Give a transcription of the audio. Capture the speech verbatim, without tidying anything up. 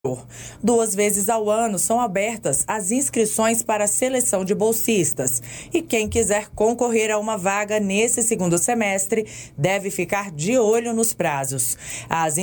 Duas vezes ao ano são abertas as inscrições para a seleção de bolsistas. E quem quiser concorrer a uma vaga nesse segundo semestre deve ficar de olho nos prazos. As